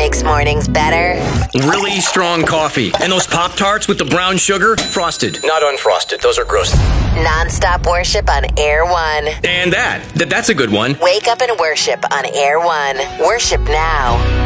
makes mornings better? Really strong coffee. And those Pop-Tarts with the brown sugar, frosted, not unfrosted. Those are gross. Non-stop worship on Air One. And that's a good one. Wake up and worship on Air One. Worship now.